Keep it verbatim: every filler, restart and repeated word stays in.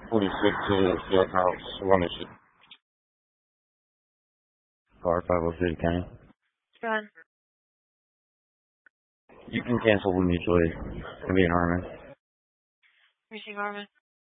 forty-six to the Field House, Wondership. Car five oh three County. John. You can cancel with mutual aid. It's going to be an Harmon. Reaching Harmon.